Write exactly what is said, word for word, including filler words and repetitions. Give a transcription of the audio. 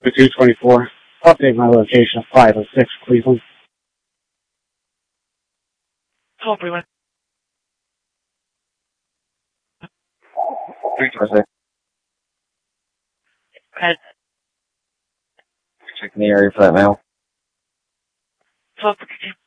two twenty-four. Update my location of five oh six Cleveland. Hello, everyone. three twenty-six. Ed. Checking the area for that now. Hello,